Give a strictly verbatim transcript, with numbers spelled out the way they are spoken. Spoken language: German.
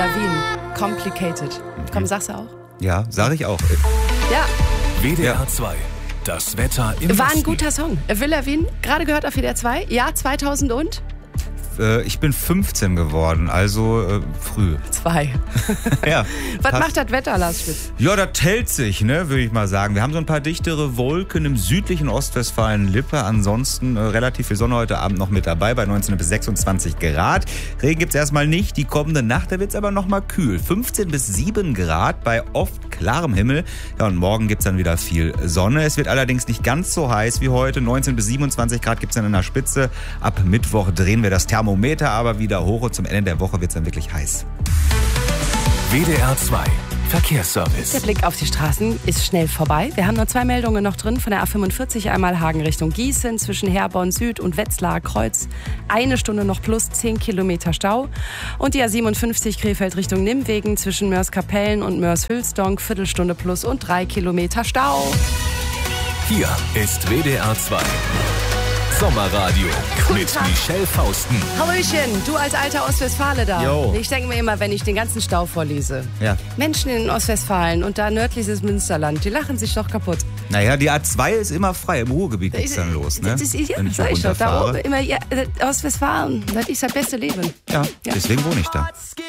Lavigne, Complicated. Komm, sag's du auch. Ja, sag ich auch. Ja. W D R zwei. Das Wetter im War ein Westen. guter Song. Avril Lavigne, gerade gehört auf W D R zwei. Jahr zweitausend und? Äh, ich bin fünfzehn geworden, also äh, früh. Zwei. Ja, Was passt. macht das Wetter, Lars Spitz? Ja, das hält sich, ne, würde ich mal sagen. Wir haben so ein paar dichtere Wolken im südlichen Ostwestfalen-Lippe. Ansonsten äh, relativ viel Sonne heute Abend noch mit dabei, bei neunzehn bis sechsundzwanzig Grad. Regen gibt's erstmal nicht. Die kommende Nacht, da wird's aber noch mal kühl. fünfzehn bis sieben Grad bei oft klarem Himmel. Ja, und morgen gibt's dann wieder viel Sonne. Es wird allerdings nicht ganz so heiß wie heute. neunzehn bis siebenundzwanzig Grad gibt's dann in der Spitze. Ab Mittwoch drehen wir das Thermometer aber wieder hoch und zum Ende der Woche wird's dann wirklich heiß. W D R zwei. Verkehrsservice. Der Blick auf die Straßen ist schnell vorbei. Wir haben nur zwei Meldungen noch drin. Von der A fünfundvierzig einmal Hagen Richtung Gießen zwischen Herborn Süd und Wetzlar Kreuz. Eine Stunde noch plus zehn Kilometer Stau. Und die A siebenundfünfzig Krefeld Richtung Nimwegen zwischen Mörs-Kapellen und Mörs-Hülsdonk. Viertelstunde plus und drei Kilometer Stau. Hier ist W D R zwei. Sommerradio mit Tag. Michelle Fausten. Hallöchen, du als alter Ostwestfale da. Jo. Ich denke mir immer, wenn ich den ganzen Stau vorlese. Ja. Menschen in Ostwestfalen und da nördliches Münsterland, die lachen sich doch kaputt. Naja, die A zwei ist immer frei. Im Ruhrgebiet geht's dann los, ne? Das ist, ja, Wenn ich sag ich doch, da runterfahre. oben immer, ja, Ostwestfalen, das ist das beste Leben. Ja, Ja. deswegen wohne ich da.